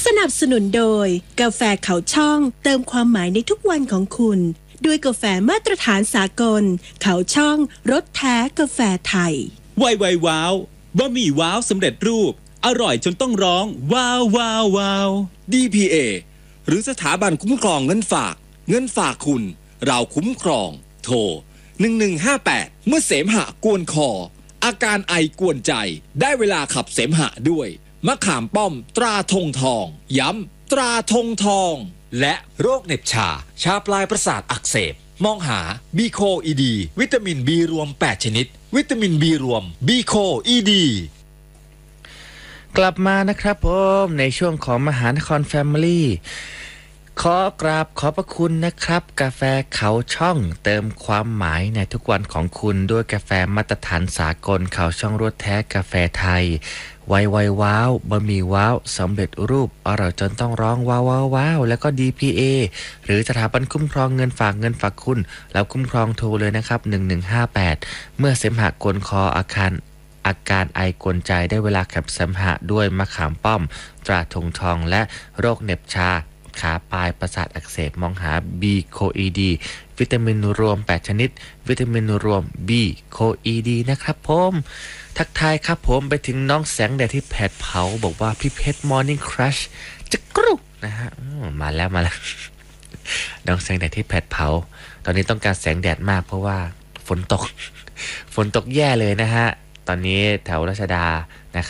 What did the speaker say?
สนับสนุนโดยกาแฟเขาช่องเติมความหมายในทุกวันของคุณด้วยกาแฟมาตรฐานสากลเขาช่องรสแท้กาแฟไทยไวว้าวบะหมี่ว้าวสำเร็จรูปอร่อยจนต้องร้องว้าวว้าวว้าว DPA หรือสถาบันคุ้มครองเงินฝากคุณเราคุ้มครองโทร1158เมื่อเสมหะกวนคออาการไอกวนใจได้เวลาขับเสมหะด้วยมะขามป้อมตราธงทองย้ำตราธงทองและโรคเหน็บชาปลายประสาทอักเสบมองหาบีโคอีดีวิตามินบีรวม8ชนิดวิตามินบีรวมบีโคอีดีกลับมานะครับผมในช่วงของมหานครแฟมิลี่ขอกราบขอบพระคุณนะครับกาแฟเขาช่องเติมความหมายในทุกวันของคุณด้วยกาแฟมาตรฐานสากลเขาช่องรสแท้กาแฟไทยไวว้าวบะหมี่ว้าวสำเร็จรูปอร่อยจนต้องร้องว้าวว้าวว้าวแล้วก็ DPA หรือสถาบันคุ้มครองเงินฝากคุณแล้วคุ้มครองโทรเลยนะครับ1158เมื่อเสมหะกวนคออาการไอกวนใจได้เวลาขับเสมหะด้วยมะขามป้อมตราธงทองและโรคเหน็บชาขาปลายประสาทอักเสบมองหา B โคอีดีวิตามินรวม8ชนิดวิตามินรวม B โคอีดีนะครับผมทักทายครับผมไปถึงน้องแสงแดดที่แผดเผาบอกว่าพี่เพชร Morning Crush จะกรุบนะฮะมาแล้ว น้องแสงแดดที่แผดเผาตอนนี้ต้องการแสงแดดมากเพราะว่าฝนตกแย่เลยนะฮะตอนนี้แถวรัชดา